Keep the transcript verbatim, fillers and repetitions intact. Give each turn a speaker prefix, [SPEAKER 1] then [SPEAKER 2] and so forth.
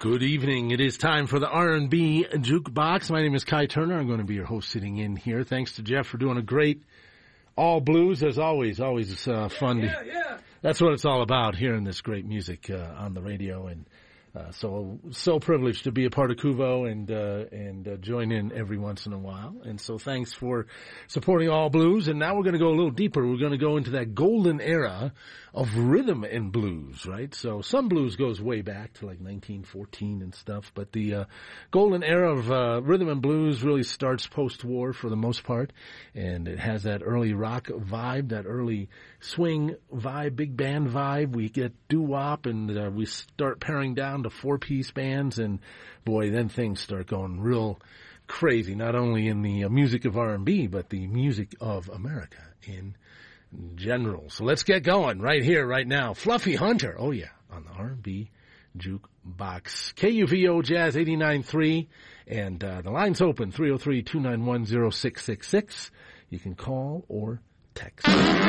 [SPEAKER 1] Good evening. It is time for the R and B Jukebox. My name is Kai Turner. I'm going to be your host sitting in here. Thanks to Jeff for doing a great all blues. As always, always uh, fun.
[SPEAKER 2] Yeah,
[SPEAKER 1] to,
[SPEAKER 2] yeah, yeah.
[SPEAKER 1] That's what it's all about, hearing this great music uh, on the radio. And uh, so so privileged to be a part of Kuvo and uh, and uh, join in every once in a while. And so thanks for supporting all blues. And now we're going to go a little deeper. We're going to go into that golden era of rhythm and blues, right? So some blues goes way back to like nineteen fourteen and stuff, but the uh, golden era of uh, rhythm and blues really starts post-war for the most part, and it has that early rock vibe, that early swing vibe, big band vibe. We get doo-wop, and uh, we start paring down to four-piece bands, and boy, then things start going real crazy, not only in the uh, music of R and B, but the music of America in general. So let's get going right here, right now. Fluffy Hunter, oh yeah, on the R and B Jukebox. K U V O Jazz eighty-nine point three, and uh, the line's open, three oh three, two nine one, oh six six six. You can call or text.